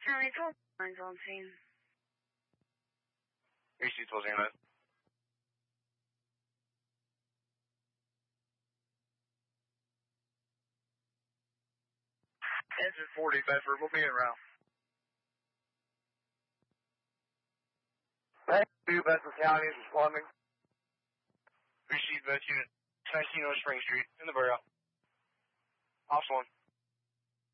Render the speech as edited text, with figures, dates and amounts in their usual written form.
County 12 lines on scene. AC 12 unit. Engine 40, Bedford, we'll be en route. Thank you, Bedford County is responding. Received that unit. 19 Spring Street, in the barrel. Ops 1.